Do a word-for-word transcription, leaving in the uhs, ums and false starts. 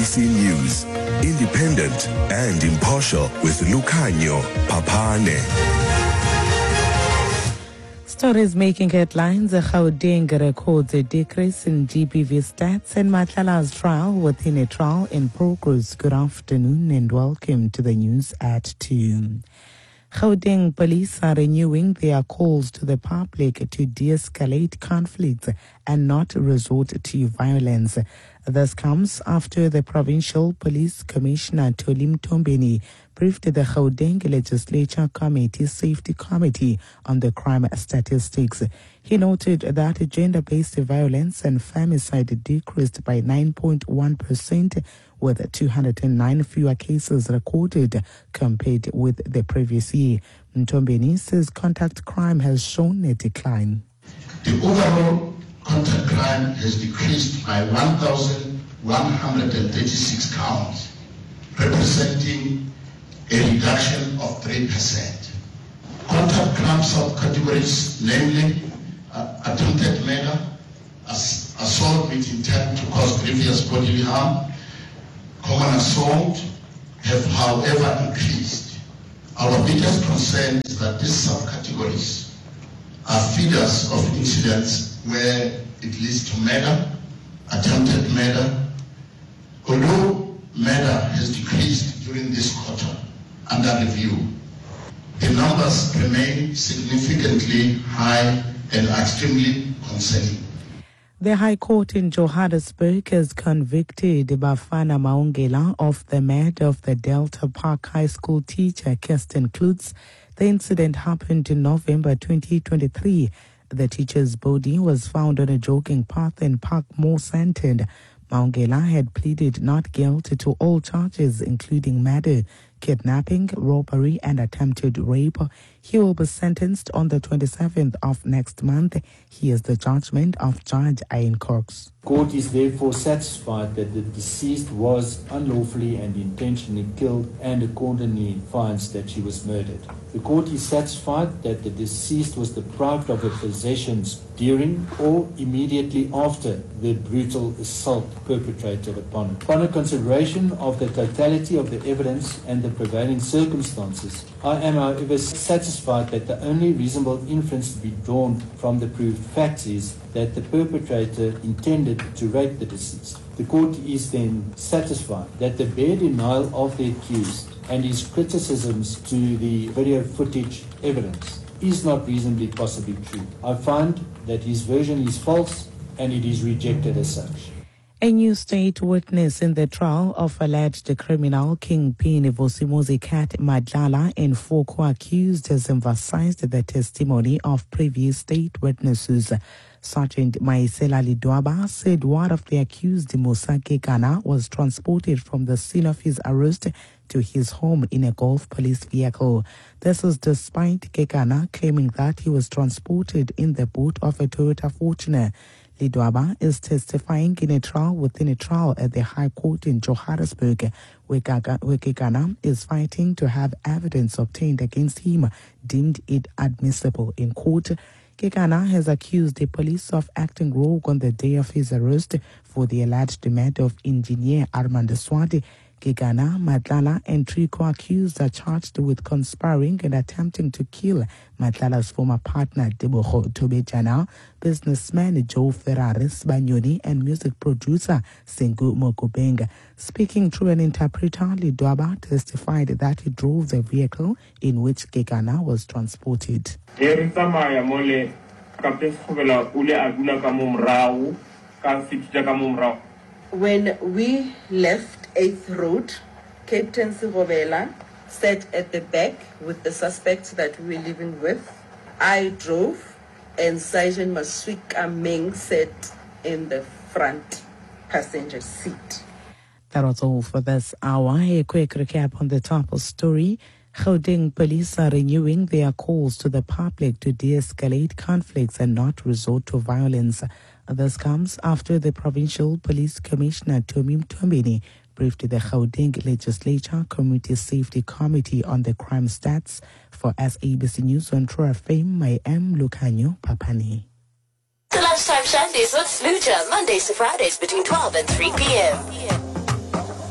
C News, independent and impartial with Lukhanyo Papane. Stories making headlines. Gauteng records a decrease in G B V stats and Matlala's trial within a trial in progress. Good afternoon and welcome to the news at two. Gauteng police are renewing their calls to the public to de-escalate conflicts and not resort to violence. This comes after the Provincial Police Commissioner Toli Mtombeni briefed the Gauteng Legislature Committee Safety Committee on the crime statistics. He noted that gender-based violence and femicide decreased by nine point one percent, with two hundred nine fewer cases recorded compared with the previous year. Mtombeni says contact crime has shown a decline. The overall contact crime has decreased by one thousand one hundred thirty-six counts, representing a reduction of three percent. Contact crime subcategories, namely uh, attempted murder, ass- assault with intent to cause grievous bodily harm, common assault, have however increased. Our biggest concern is that these subcategories are feeders of incidents where it leads to murder, attempted murder. Although murder has decreased during this quarter under review, the numbers remain significantly high and are extremely concerning. The High Court in Johannesburg has convicted Bafana Maungela of the murder of the Delta Park High School teacher Kirsten Klutz. The incident happened in November twenty twenty-three. The teacher's body was found on a jogging path in Park Moore Santed. Maungela had pleaded not guilty to all charges, including murder, kidnapping, robbery, and attempted rape. He will be sentenced on the twenty-seventh of next month. Here's the judgment of Judge Ian Cox. Court is therefore satisfied that the deceased was unlawfully and intentionally killed and accordingly finds that she was murdered. The court is satisfied that the deceased was deprived of her possessions during or immediately after the brutal assault perpetrated upon her. Upon a consideration of the totality of the evidence and the prevailing circumstances, I am however satisfied that the only reasonable inference to be drawn from the proved facts is that the perpetrator intended to rape the deceased. The court is then satisfied that the bare denial of the accused and his criticisms to the video footage evidence is not reasonably possibly true. I find that his version is false and it is rejected as such. A new state witness in the trial of alleged criminal kingpin Vusimuzi Cat Madlala and four co-accused has emphasized the testimony of previous state witnesses. Sergeant Maisela Lidwaba said one of the accused, Musa Kekana, was transported from the scene of his arrest to his home in a Gulf police vehicle. This is despite Kekana claiming that he was transported in the boot of a Toyota Fortuner. Lidwaba is testifying in a trial within a trial at the High Court in Johannesburg, where Kekana is fighting to have evidence obtained against him deemed it admissible in court. Kekana has accused the police of acting rogue on the day of his arrest for the alleged murder of engineer Armand Swati. Kekana, Madlala, and three co-accused are charged with conspiring and attempting to kill Madlala's former partner, Deboho Tobejana, businessman Joe Ferraris Banyoni, and music producer Sengu Mokobenga. Speaking through an interpreter, Lidwaba testified that he drove the vehicle in which Kekana was transported. When we left eighth Road, Captain Sivovela sat at the back with the suspects that we were living with. I drove and Sergeant Maswika Meng sat in the front passenger seat. That was all for this hour. A quick recap on the top of story. Gauteng police are renewing their calls to the public to de-escalate conflicts and not resort to violence. This comes after the Provincial Police Commissioner Toli Mtombeni briefed the Gauteng Legislature Committee Safety Committee on the crime stats. For S A B C News on True F M, I am Lukhanyo Papane. The Lunchtime Sundays with Lucha, Mondays to Fridays between twelve and three p.m.